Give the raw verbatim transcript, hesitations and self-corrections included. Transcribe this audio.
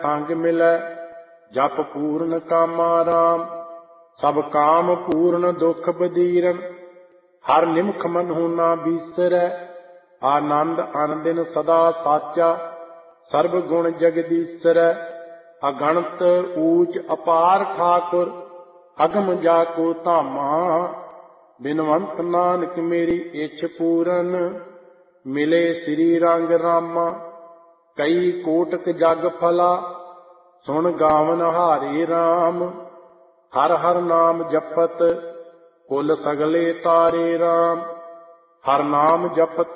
ਸੰਗ ਮਿਲੈ ਜਪ ਪੂਰਨ ਕਾਮਾ ਰਾਮ। ਸਭ ਕਾਮ ਪੂਰਨ ਦੁਖ ਬਦੀਰਨ ਹਰ ਨਿਮਖ ਮਨਹੁ ਨਾ ਬੀਸਰੈ। ਆਨੰਦ ਅਨਦਿਨ ਸਦਾ ਸਾਚਾ ਸਰਬ ਗੁਣ ਜਗਦੀਸਰੈ। ਅਗਣਤ ਊਚ ਅਪਾਰ ਠਾਕੁਰ ਅਗਮ ਜਾ ਕੋ ਧਾਮਾ। ਬਿਨਵੰਤ ਨਾਨਕ ਮੇਰੀ ਇੱਛ ਪੂਰਨ ਮਿਲੇ ਸ੍ਰੀ ਰੰਗ ਰਾਮਾ। ਕਈ ਕੋਟਕ ਜਗ ਫਲਾ ਸੁਣ ਗਾਵਨ ਹਾਰੇ ਰਾਮ। ਹਰ ਹਰ ਨਾਮ ਜਪਤ ਕੁਲ ਸਗਲੇ ਤਾਰੇ ਰਾਮ। ਹਰ ਨਾਮ ਜਪਤ